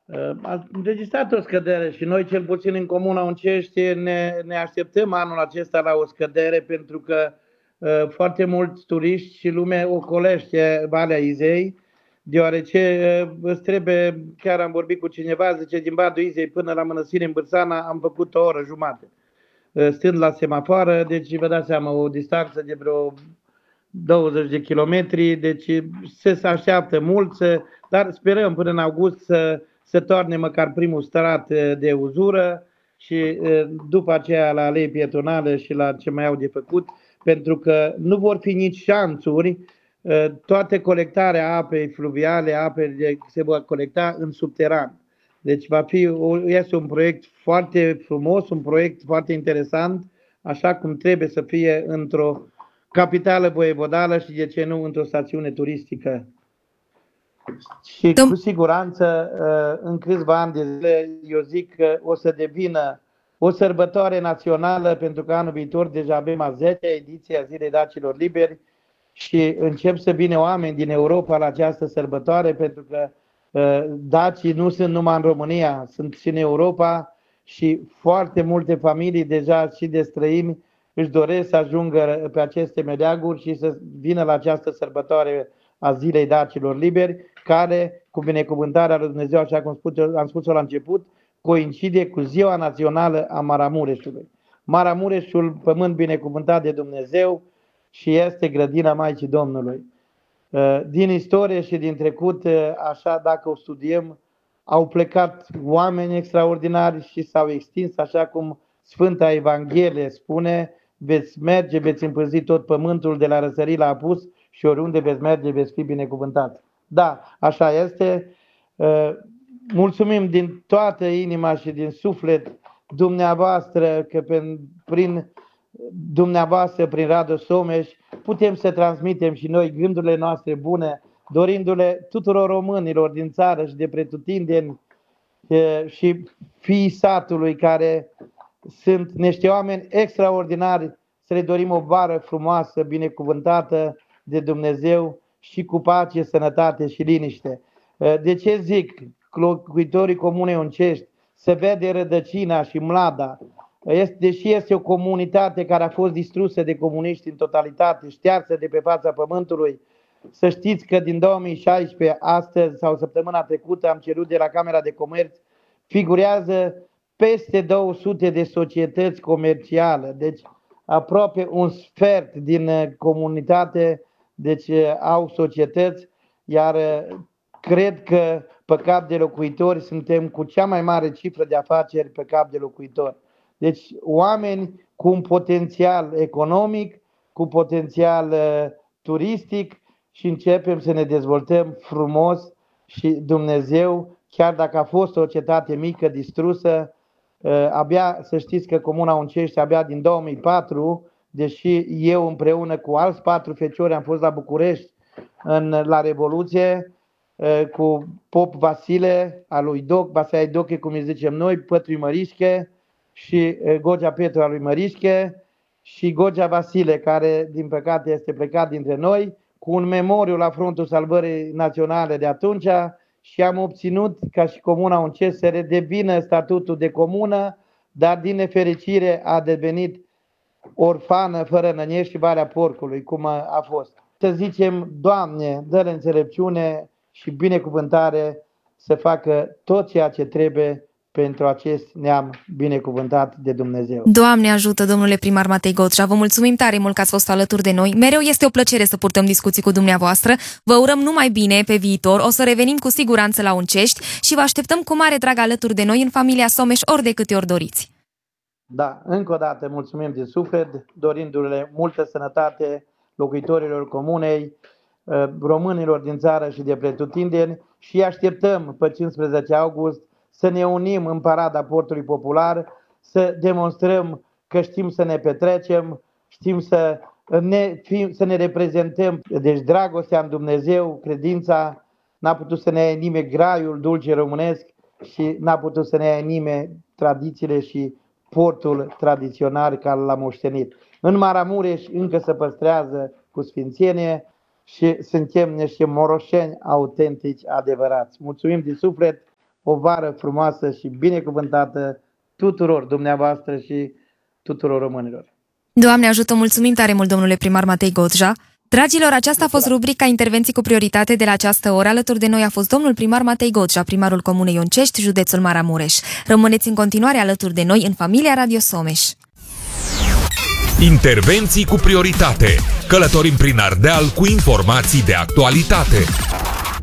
A înregistrat o scădere și noi, cel puțin în Comuna Uncești, ne așteptăm anul acesta la o scădere, pentru că foarte mulți turiști și lume ocolește Valea Izei, deoarece îți trebuie, chiar am vorbit cu cineva, zice, din Badul Izei până la Mănăstire în Bârsana am făcut o oră jumate, stând la semafoară, deci vă dați seama, o distanță de vreo 20 de kilometri, deci se așteaptă mult, dar sperăm până în august să toarne măcar primul strat de uzură și după aceea la alei pietonale și la ce mai au de făcut, pentru că nu vor fi nici șanțuri, toată colectarea apei fluviale, se va colecta în subteran. Deci este un proiect foarte frumos, un proiect foarte interesant, așa cum trebuie să fie într-o capitală voievodală și, de ce nu, într-o stațiune turistică. Și cu siguranță, în câțiva ani de zile, eu zic că o să devină o sărbătoare națională, pentru că anul viitor deja avem a 10-a ediție a Zilei Dacilor Liberi și încep să vină oameni din Europa la această sărbătoare, pentru că dacii nu sunt numai în România, sunt și în Europa și foarte multe familii deja și de străini își doresc să ajungă pe aceste meleaguri și să vină la această sărbătoare a Zilei Dacilor Liberi, care, cu binecuvântarea lui Dumnezeu, așa cum am spus-o la început, coincide cu Ziua Națională a Maramureșului. Maramureșul, pământ binecuvântat de Dumnezeu, și este grădina Maicii Domnului. Din istorie și din trecut, așa, dacă o studiem, au plecat oameni extraordinari și s-au extins, așa cum Sfânta Evanghelie spune: veți merge, veți împânzi tot pământul de la răsărit la apus și oriunde veți merge veți fi binecuvântat. Da, așa este. Mulțumim din toată inima și din suflet dumneavoastră că prin dumneavoastră, prin Radu Someș, putem să transmitem și noi gândurile noastre bune, dorindu-le tuturor românilor din țară și de pretutindeni și fiii satului, care sunt niște oameni extraordinari, să le dorim o vară frumoasă, binecuvântată de Dumnezeu și cu pace, sănătate și liniște. De ce zic locuitorii Comunei Uncești? Se vede rădăcina și mlada. Deși este o comunitate care a fost distrusă de comuniști în totalitate, ștearsă de pe fața pământului, să știți că din 2016, astăzi sau săptămâna trecută, am cerut de la Camera de Comerț, figurează peste 200 de societăți comerciale, deci aproape un sfert din comunitate, deci au societăți, iar cred că pe cap de locuitori suntem cu cea mai mare cifră de afaceri pe cap de locuitori. Deci oameni cu un potențial economic, cu potențial turistic, și începem să ne dezvoltăm frumos și Dumnezeu, chiar dacă a fost o cetate mică, distrusă, abia să știți că Comuna Uncești, abia din 2004, deși eu împreună cu alți 4 feciori am fost la București la Revoluție, cu Pop Vasile, al lui Doc, Vasile Doche, cum îi zicem noi, Pătrui Mărișche și Gogea Petru al lui Mărișche și Gogea Vasile, care din păcate este plecat dintre noi, cu un memoriu la Frontul Salvării Naționale de atunci, și am obținut ca și Comuna Uncești să redevină statutul de comună, dar din nefericire a devenit orfană, fără năniești și Valea Porcului, cum a fost. Să zicem, Doamne, dă-le înțelepciune și binecuvântare să facă tot ceea ce trebuie pentru acest neam binecuvântat de Dumnezeu. Doamne ajută, domnule primar Matei Gocea, vă mulțumim tare mult că ați fost alături de noi. Mereu este o plăcere să purtăm discuții cu dumneavoastră. Vă urăm numai bine pe viitor, o să revenim cu siguranță la Uncești și vă așteptăm cu mare drag alături de noi în familia Someș ori de câte ori doriți. Da, încă o dată mulțumim din suflet, dorindu-le multă sănătate locuitorilor comunei, românilor din țară și de pretutindeni, și așteptăm pe 15 august să ne unim în parada Portului Popular, să demonstrăm că știm să ne petrecem, știm să ne reprezentăm. Deci dragostea în Dumnezeu, credința, n-a putut să ne ia nimeni graiul dulce românesc și n-a putut să ne ia nimeni tradițiile și portul tradițional care l-a moștenit. În Maramureș încă se păstrează cu sfințenie și suntem niște moroșeni autentici, adevărați. Mulțumim din suflet, o vară frumoasă și binecuvântată tuturor dumneavoastră și tuturor românilor. Doamne ajută, mulțumim tare mult, domnule primar Matei Godeja. Dragilor, aceasta a fost rubrica Intervenții cu prioritate de la această oră. Alături de noi a fost domnul primar Matei Godeja, primarul Comunei Ioncești, județul Maramureș. Rămâneți în continuare alături de noi în familia Radio Someș. Intervenții cu prioritate. Călătorim prin Ardeal cu informații de actualitate.